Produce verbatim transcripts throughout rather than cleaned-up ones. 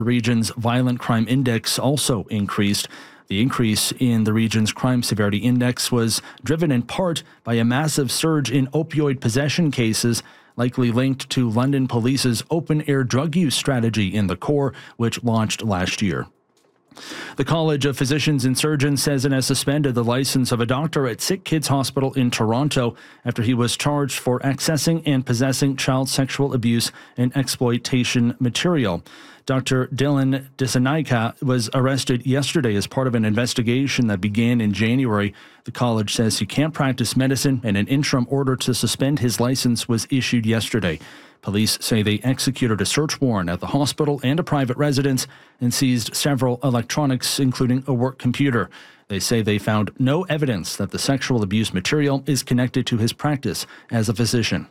The region's violent crime index also increased. The increase in the region's crime severity index was driven in part by a massive surge in opioid possession cases, likely linked to London Police's open-air drug use strategy in the core, which launched last year. The College of Physicians and Surgeons says it has suspended the license of a doctor at Sick Kids Hospital in Toronto after he was charged for accessing and possessing child sexual abuse and exploitation material. Doctor Dylan Dissanayake was arrested yesterday as part of an investigation that began in January. The college says he can't practice medicine, and an interim order to suspend his license was issued yesterday. Police say they executed a search warrant at the hospital and a private residence and seized several electronics, including a work computer. They say they found no evidence that the sexual abuse material is connected to his practice as a physician.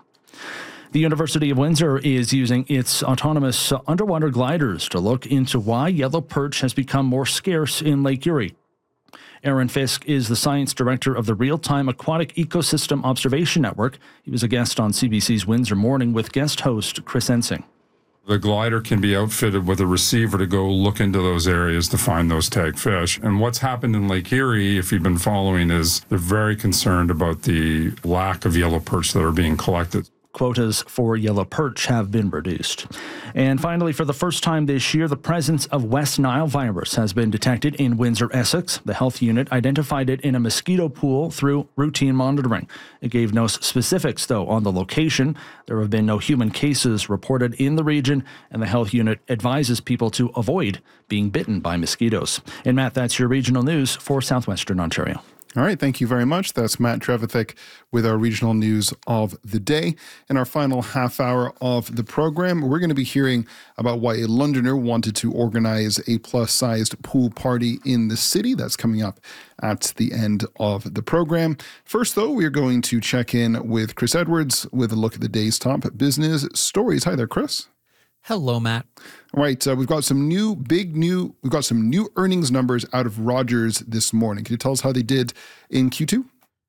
The University of Windsor is using its autonomous underwater gliders to look into why yellow perch has become more scarce in Lake Erie. Aaron Fisk is the science director of the Real-Time Aquatic Ecosystem Observation Network. He was a guest on C B C's Windsor Morning with guest host Chris Ensing. The glider can be outfitted with a receiver to go look into those areas to find those tagged fish. And what's happened in Lake Erie, if you've been following, is they're very concerned about the lack of yellow perch that are being collected. Quotas for yellow perch have been reduced. And finally, for the first time this year, the presence of West Nile virus has been detected in Windsor, Essex. The health unit identified it in a mosquito pool through routine monitoring. It gave no specifics, though, on the location. There have been no human cases reported in the region, and the health unit advises people to avoid being bitten by mosquitoes. And Matt, that's your regional news for Southwestern Ontario. All right, thank you very much. That's Matt Trevithick with our regional news of the day. In our final half hour of the program, we're going to be hearing about why a Londoner wanted to organize a plus-sized pool party in the city. That's coming up at the end of the program. First, though, we're going to check in with Chris Edwards with a look at the day's top business stories. Hi there, Chris. Hello, Matt. All right, uh, we've got some new, big new, we've got some new earnings numbers out of Rogers this morning. Can you tell us how they did in Q two?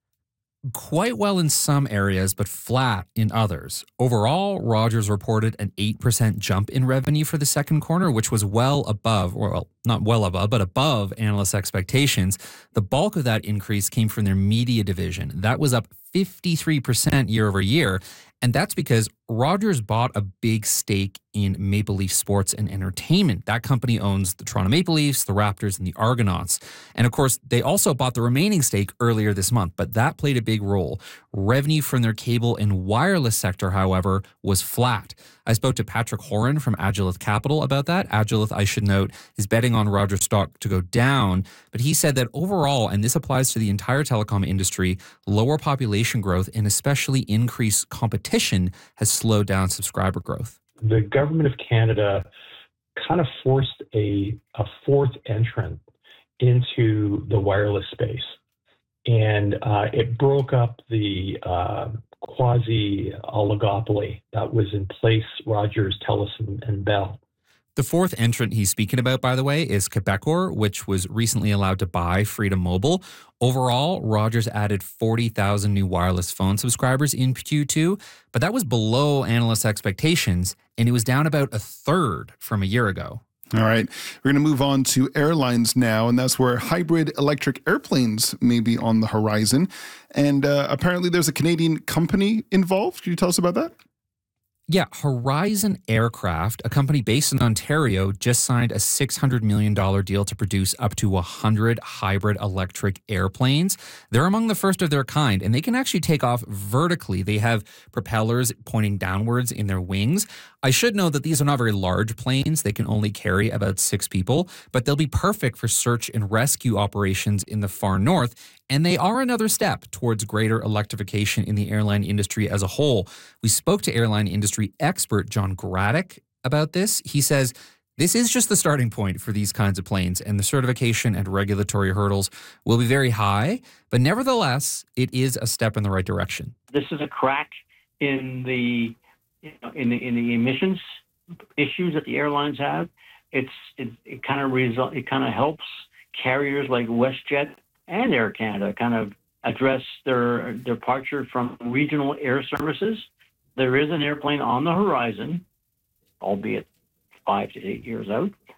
Quite well in some areas, but flat in others. Overall, Rogers reported an eight percent jump in revenue for the second quarter, which was well above, well, not well above, but above analysts' expectations. The bulk of that increase came from their media division. That was up fifty-three percent year over year. And that's because Rogers bought a big stake in Maple Leaf Sports and Entertainment. That company owns the Toronto Maple Leafs, the Raptors, and the Argonauts. And of course, they also bought the remaining stake earlier this month, but that played a big role. Revenue from their cable and wireless sector, however, was flat. I spoke to Patrick Horan from Agilith Capital about that. Agilith, I should note, is betting on Rogers stock to go down, but he said that overall, and this applies to the entire telecom industry, lower population growth and especially increased competition has slowed down subscriber growth. The government of Canada kind of forced a, a fourth entrant into the wireless space, and uh, it broke up the uh, quasi-oligopoly that was in place, Rogers, Telus, and, and Bell. The fourth entrant he's speaking about, by the way, is Quebecor, which was recently allowed to buy Freedom Mobile. Overall, Rogers added forty thousand new wireless phone subscribers in Q two, but that was below analysts' expectations, and it was down about a third from a year ago. All right, we're going to move on to airlines now, and that's where hybrid electric airplanes may be on the horizon. And uh, apparently there's a Canadian company involved. Can you tell us about that? Yeah, Horizon Aircraft, a company based in Ontario, just signed a six hundred million dollars deal to produce up to one hundred hybrid electric airplanes. They're among the first of their kind, and they can actually take off vertically. They have propellers pointing downwards in their wings. I should know that these are not very large planes. They can only carry about six people, but they'll be perfect for search and rescue operations in the far north. And they are another step towards greater electrification in the airline industry as a whole. We spoke to airline industry expert John Graddick about this. He says this is just the starting point for these kinds of planes, and the certification and regulatory hurdles will be very high. But nevertheless, it is a step in the right direction. This is a crack in the you know, in the in the emissions issues that the airlines have. It's it, it kind of result it kind of helps carriers like WestJet and Air Canada kind of address their departure from regional air services. There is an airplane on the horizon, albeit five to eight years out,